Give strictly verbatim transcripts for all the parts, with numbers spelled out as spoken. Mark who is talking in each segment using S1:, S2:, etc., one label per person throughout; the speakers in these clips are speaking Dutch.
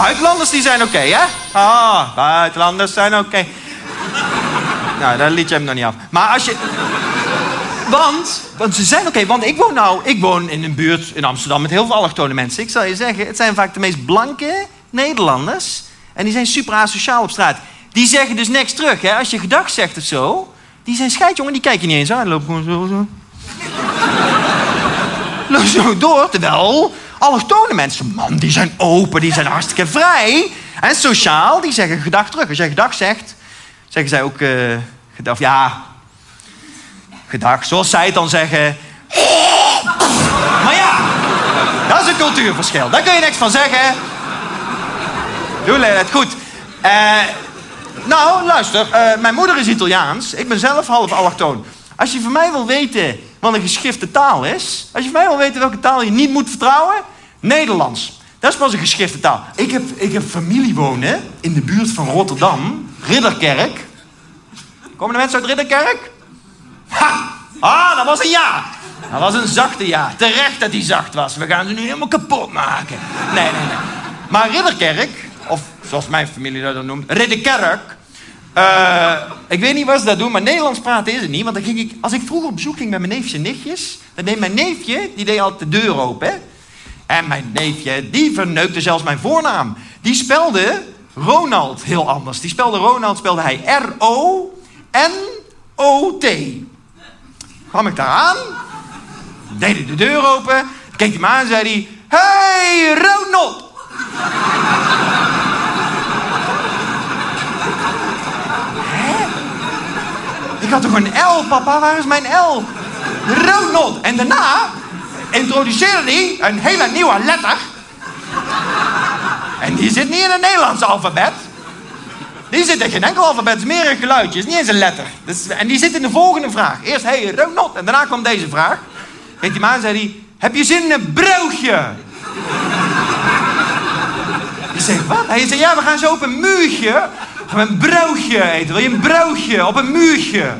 S1: Buitenlanders die zijn oké, okay, hè? Ah, buitenlanders zijn oké. Okay. Nou, daar liet je hem nog niet af. Maar als je... Want, want ze zijn oké, okay, want ik woon nou... Ik woon in een buurt in Amsterdam met heel veel allochtone mensen. Ik zal je zeggen, het zijn vaak de meest blanke Nederlanders. En die zijn super asociaal op straat. Die zeggen dus niks terug, hè. Als je gedag zegt of zo... Die zijn scheidjongen, die kijken niet eens aan. Die lopen gewoon zo, zo. Lopen zo door, terwijl... Allochtone mensen, man, die zijn open, die zijn hartstikke vrij. En sociaal, die zeggen gedag terug. Als jij gedag zegt, zeggen zij ook... Uh, gedag, ja... Gedag, zoals zij het dan zeggen. Maar ja, dat is een cultuurverschil. Daar kun je niks van zeggen. Doe het goed. Uh, nou, luister. Uh, mijn moeder is Italiaans. Ik ben zelf half allochtoon. Als je van mij wil weten wat een geschrifte taal is... Als je van mij wil weten welke taal je niet moet vertrouwen... Nederlands. Dat is pas een geschrifte taal. Ik heb, ik heb familie wonen in de buurt van Rotterdam. Ridderkerk. Komen de mensen uit Ridderkerk? Ha! Ah, dat was een ja. Dat was een zachte ja. Terecht dat die zacht was. We gaan ze nu helemaal kapot maken. Nee, nee, nee. Maar Ridderkerk, of zoals mijn familie dat dan noemt, Ridderkerk. Uh, ik weet niet wat ze dat doen, maar Nederlands praten is het niet. Want dan ging ik, als ik vroeger op bezoek ging met mijn neefjes en nichtjes... dan deed mijn neefje, die deed altijd de deur open. Hè? En mijn neefje, die verneukte zelfs mijn voornaam. Die spelde Ronald heel anders. Die spelde Ronald, spelde hij R O N O T. Kwam ik daar aan, deed hij de deur open, keek hij me aan en zei hij... Hey, Ronald! Hè? Ik had toch een L, papa? Waar is mijn L? Ronald! En daarna introduceerde hij een hele nieuwe letter. En die zit niet in het Nederlandse alfabet. Die zit in geen enkel alfabet, het is meer een geluidje, het is niet eens een letter. Dus, en die zit in de volgende vraag. Eerst, hey, Ronald. En daarna kwam deze vraag. Keek hij me aan en zei hij... Heb je zin in een broodje? Ik zeg, wat? Hij zei, ja, we gaan zo op een muurtje... Gaan we een broodje eten. Wil je een broodje op een muurtje?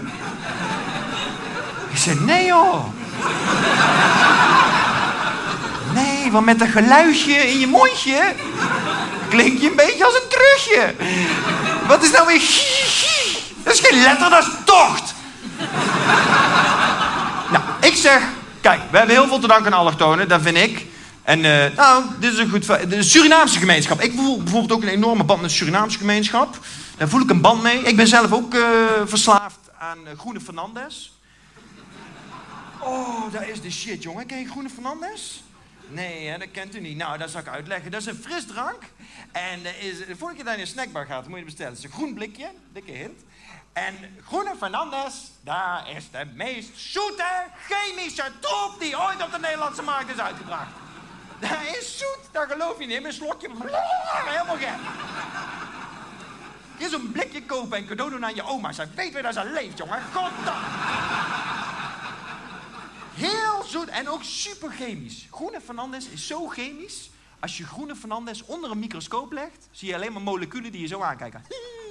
S1: Ik zei, nee joh. Nee, want met een geluidje in je mondje... klink je een beetje als een terugje. Wat is nou weer... Dat is geen letter, dat is tocht. Nou, ik zeg... Kijk, we hebben heel veel te danken aan allochtonen, dat vind ik. En, uh, nou, dit is een goed... De Surinaamse gemeenschap. Ik voel bijvoorbeeld ook een enorme band met de Surinaamse gemeenschap. Daar voel ik een band mee. Ik ben zelf ook uh, verslaafd aan uh, Groene Fernandes. Oh, dat is de shit, jongen. Ken je Groene Fernandes? Nee, hè, dat kent u niet. Nou, dat zal ik uitleggen. Dat is een frisdrank. En uh, is, de vorige keer dat je in een snackbar gaat, moet je bestellen. Het is een groen blikje, dikke hint. En Groene Fernandes, daar is de meest zoete chemische troep die ooit op de Nederlandse markt is uitgebracht. Dat is zoet, dat geloof je niet. Een slokje, helemaal gek. Je zo'n blikje kopen en cadeau doen aan je oma. Zij weet weer dat ze leeft, jongen. Goddank. Heel zoet en ook super chemisch. Groene Fernandes is zo chemisch. Als je Groene Fernandes onder een microscoop legt, zie je alleen maar moleculen die je zo aankijken.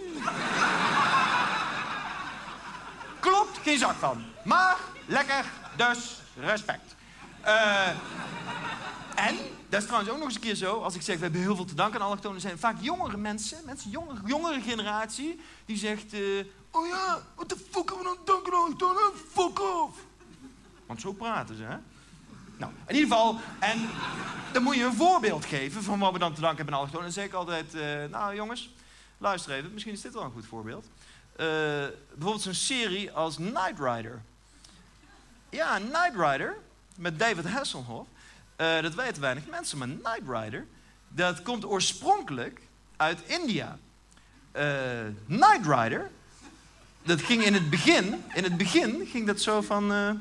S1: Klopt, geen zak van. Maar lekker, dus respect. Uh, en, dat is trouwens ook nog eens een keer zo, als ik zeg, we hebben heel veel te danken aan allochtonen, zijn vaak jongere mensen, mensen, jongere, jongere generatie, die zegt, uh, oh ja, what the fuck hebben we nou te danken aan allochtonen? Fuck off. Want zo praten ze, hè? Nou, in ieder geval, en dan moet je een voorbeeld geven van wat we dan te danken hebben aan allochtonen. Dan zeg ik altijd, uh, nou jongens, luister even, misschien is dit wel een goed voorbeeld. Uh, bijvoorbeeld zo'n serie als Knight Rider. Ja, Knight Rider, met David Hasselhoff. Uh, dat weten weinig mensen, maar Knight Rider, dat komt oorspronkelijk uit India. Uh, Knight Rider, dat ging in het begin, in het begin ging dat zo van... Uh,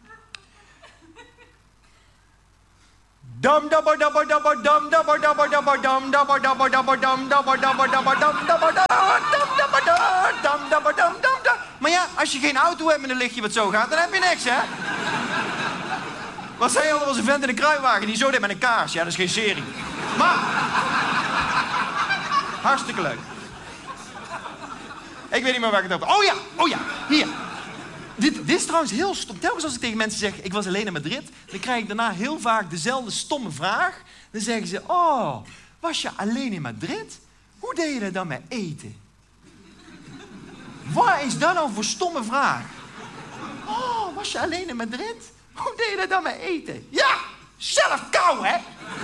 S1: Dum dabba dabba dabba dum dabba dabba dabba dum dabba dabba dabba dum dabba dabba dabba dum dabba dabba dum dabba. Maar ja, als je geen auto hebt met een lichtje wat zo gaat, dan heb je niks, hè? Wat zei je al, er was een vent in een kruiwagen die zo deed met een kaars. Ja, dat is geen serie. Maar... hartstikke leuk. Ik weet niet meer waar ik het over... Oh ja, oh ja, hier. Dit, dit is trouwens heel stom. Telkens als ik tegen mensen zeg, ik was alleen in Madrid, dan krijg ik daarna heel vaak dezelfde stomme vraag. Dan zeggen ze, oh, Was je alleen in Madrid? Hoe deed je dat dan met eten? Waar is dat nou voor stomme vraag? Oh, was je alleen in Madrid? Hoe deed je dat dan met eten? Ja, zelf kou, hè?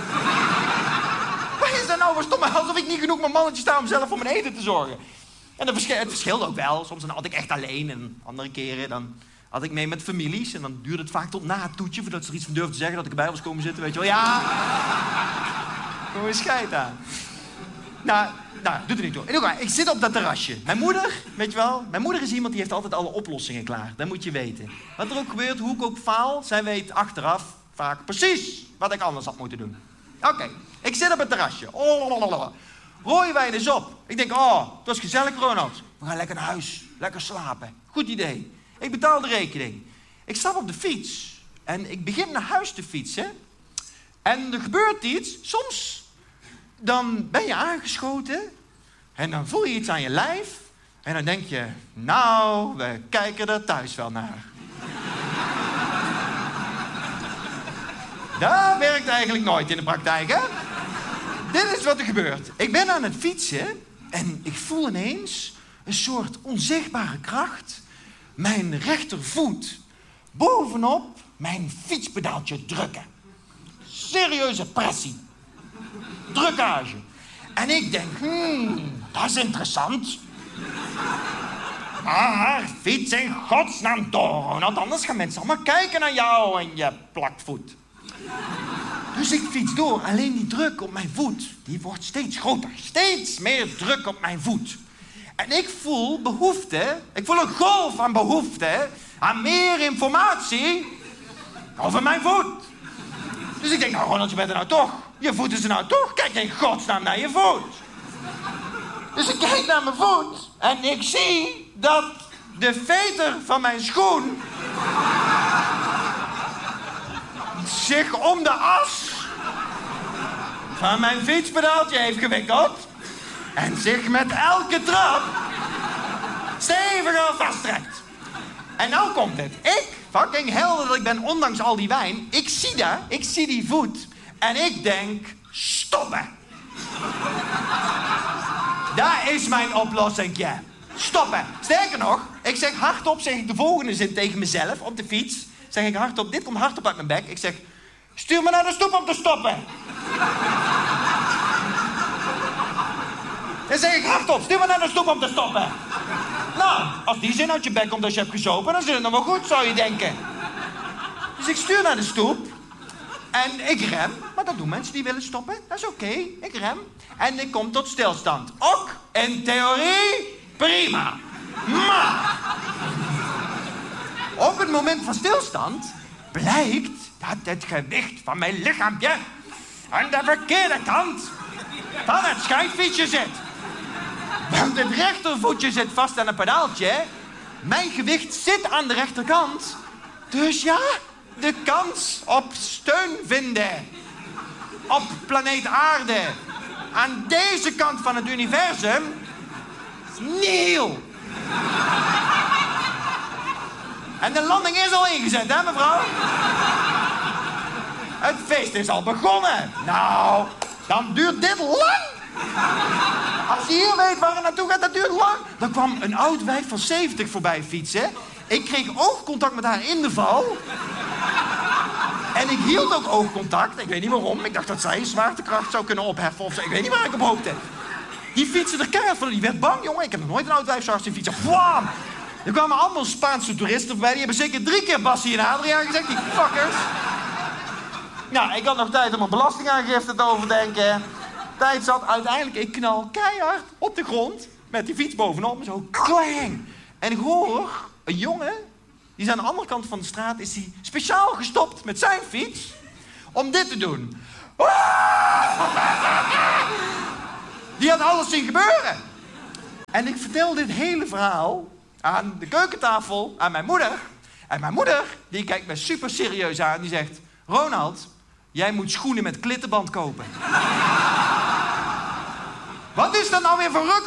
S1: Wat is dat nou voor stomme? Alsof ik niet genoeg mijn mannetje sta om zelf voor mijn eten te zorgen. En het verschilt ook wel. Soms dan had ik echt alleen en andere keren dan had ik mee met families. En dan duurde het vaak tot na het toetje voordat ze er iets van durfden te zeggen dat ik erbij was komen zitten. Weet je wel, ja. Hoe is scheid aan? Nou, nou, doet er niet toe. In ieder geval, ik zit op dat terrasje. Mijn moeder, weet je wel, mijn moeder is iemand die heeft altijd alle oplossingen klaar. Dat moet je weten. Wat er ook gebeurt, hoe ik ook faal, zij weet achteraf vaak precies wat ik anders had moeten doen. Oké, okay. Ik zit op het terrasje. Oh, rode wijn is op. Ik denk, oh, het was gezellig, Ronald. We gaan lekker naar huis, lekker slapen. Goed idee. Ik betaal de rekening. Ik stap op de fiets en ik begin naar huis te fietsen. En er gebeurt iets. Soms dan ben je aangeschoten en dan voel je iets aan je lijf. En dan denk je, nou, we kijken er thuis wel naar. Dat werkt eigenlijk nooit in de praktijk, hè? Dit is wat er gebeurt. Ik ben aan het fietsen en ik voel ineens een soort onzichtbare kracht mijn rechtervoet bovenop mijn fietspedaaltje drukken. Serieuze pressie. Drukage. En ik denk, hmm, dat is interessant. Maar fiets in godsnaam door, Ronald. Anders gaan mensen allemaal kijken naar jou en je plakvoet. Dus ik fiets door. Alleen die druk op mijn voet, die wordt steeds groter. Steeds meer druk op mijn voet. En ik voel behoefte, ik voel een golf aan behoefte aan meer informatie over mijn voet. Dus ik denk, nou Ronald, je bent er nou toch. Je voet is er nou toch. Kijk in godsnaam naar je voet. Dus ik kijk naar mijn voet en ik zie dat de veter van mijn schoen zich om de as van mijn fietspedaaltje heeft gewikkeld en zich met elke trap steviger vasttrekt. En nou komt het. Ik, fucking helder dat ik ben, ondanks al die wijn, ik zie dat, ik zie die voet en ik denk, stoppen. Dat is mijn oplossing, ja. Stoppen. Sterker nog, ik zeg hardop, zeg ik de volgende zin tegen mezelf op de fiets. Zeg ik hardop, dit komt hardop uit mijn bek. Ik zeg, stuur me naar de stoep om te stoppen. Dan zeg ik hardop, stuur me naar de stoep om te stoppen. Nou, als die zin uit je bek komt als je hebt gezopen, dan zit het nog wel goed, zou je denken. Dus ik stuur naar de stoep. En ik rem, maar dat doen mensen die willen stoppen. Dat is oké, okay. Ik rem. En ik kom tot stilstand. Ook in theorie prima. Maar op het moment van stilstand blijkt dat het gewicht van mijn lichaampje aan de verkeerde kant van het schijnfietsje zit. Want het rechtervoetje zit vast aan een pedaaltje. Mijn gewicht zit aan de rechterkant. Dus ja, de kans op steun vinden op planeet Aarde aan deze kant van het universum is nihil. En de landing is al ingezet, hè mevrouw? Het feest is al begonnen. Nou, dan duurt dit lang. Als je hier weet waar het naartoe gaat, dat duurt lang. Er kwam een oud wijf van zeventig voorbij fietsen. Ik kreeg oogcontact met haar in de val. En ik hield ook oogcontact. Ik weet niet waarom. Ik dacht dat zij zwaartekracht zou kunnen opheffen of zo. Ik weet niet waar ik op hoopte. Die fietsen er keihard van. Die werd bang, jongen. Ik heb nog nooit een oud wijf zo hard zien fietsen. Wam! Er kwamen allemaal Spaanse toeristen voorbij. Die hebben zeker drie keer Bassie en Adriaan gezegd. Die fuckers. Nou, ik had nog tijd om mijn belastingaangifte te overdenken. Tijd zat uiteindelijk. Ik knal keihard op de grond. Met die fiets bovenop. Zo klang. En ik hoor een jongen. Die is aan de andere kant van de straat. Is hij speciaal gestopt met zijn fiets. Om dit te doen. Die had alles zien gebeuren. En ik vertel dit hele verhaal aan de keukentafel aan mijn moeder. En mijn moeder, die kijkt me super serieus aan. Die zegt, Ronald, jij moet schoenen met klittenband kopen. Wat is dat nou weer voor ruk